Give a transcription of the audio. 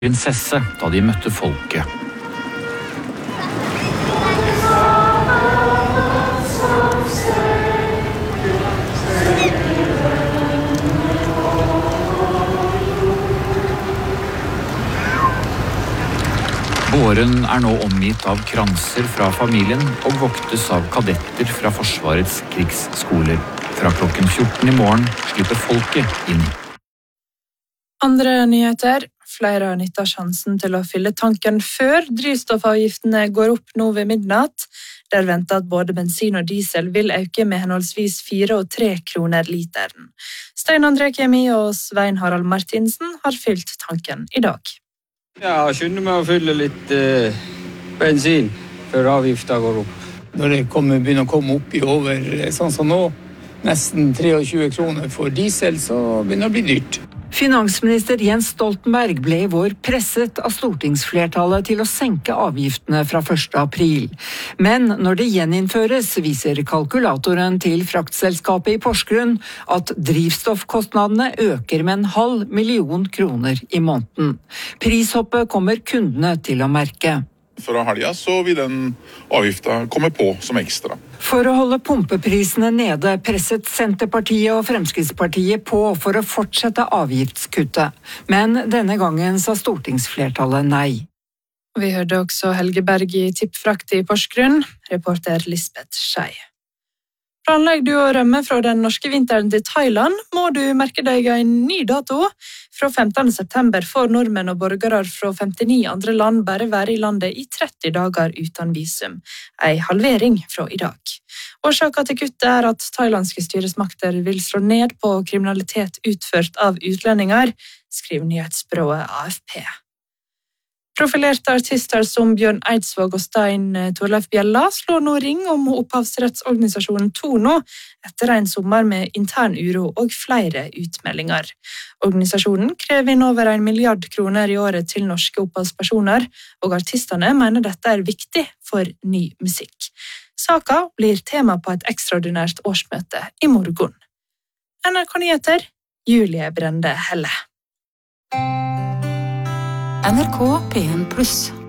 prinsesse da de møtte folket. Båren er nå omgitt av kranser fra familien og voktes av kadetter fra Forsvarets krigsskoler. Fra klokken 14 i morgen slipper folket inn. Andre nyheter. Flere har nyttet sjansen til å fylle tanken før drivstoffavgiftene går opp nå ved midnatt. Det er ventet at både bensin og diesel vil øke med henholdsvis 4 og 3 kroner literen. Stein André Kemi og Svein Harald Martinsen har fylt tanken i dag. Ja, jeg skynder meg å fylle litt bensin før avgiften går opp. Når det begynner å komme opp i over, sånn som nå, nesten 23 kroner for diesel, så begynner det å bli dyrt. Finansminister Jens Stoltenberg ble i vår presset av stortingsflertallet til å senke avgiftene fra 1. april. Men når det gjeninnføres, viser kalkulatoren til fraktselskapet i Porsgrunn at drivstoffkostnadene øker med 500 000 kroner i måneden. Prishoppet kommer kundene til å merke. Fra helga så vil den avgiften komme på som ekstra. For å holde pumpeprisene nede presset Senterpartiet og Fremskrittspartiet på for å fortsette avgiftskuttet. Men denne gangen sa stortingsflertallet nei. Vi hørte også Helge Berg i Tippfrakt i Porsgrunn, reporter Lisbeth Skei. Planlegger du å rømme fra den norske vinteren til Thailand, må du merke deg en ny dato. Fra 15. september får nordmenn og borgere fra 59 andre land bare være i landet i 30 dager uten visum. En halvering fra i dag. Årsaken til kuttet er at thailandske styresmakter vil slå ned på kriminalitet utført av utlendinger, skriver nyhetsbyrået AFP. Profilerte artister som Bjørn Eidsvåg og Stein Torleif Bjella slår nå ring om opphavsrettsorganisasjonen Tono etter en sommer med intern uro og flere utmeldinger. Organisasjonen krever inn over 1 milliard kroner i året til norske opphavspersoner, og artistene mener dette er viktig for ny musikk. Saka blir tema på et ekstraordinært årsmøte i morgen. NRK Nyheter, Julie Brende Helle. NRK P1+.